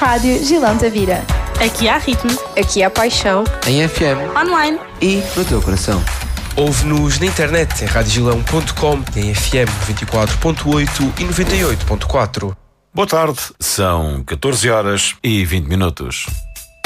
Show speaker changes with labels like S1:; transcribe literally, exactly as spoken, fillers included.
S1: Rádio Gilão Tavira.
S2: Aqui há ritmo.
S3: Aqui há paixão.
S4: Em F M.
S2: Online.
S4: E no teu coração.
S5: Ouve-nos na internet em radiogilão ponto com, em F M noventa e quatro ponto oito e noventa e oito ponto quatro.
S6: Boa tarde, são catorze horas e vinte minutos.